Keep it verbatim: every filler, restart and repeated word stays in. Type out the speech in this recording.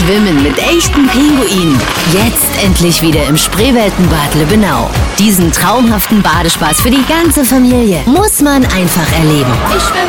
Schwimmen mit echten Pinguinen. Jetzt endlich wieder im Spreeweltenbad Lübbenau. Diesen traumhaften Badespaß für die ganze Familie muss man einfach erleben. Ich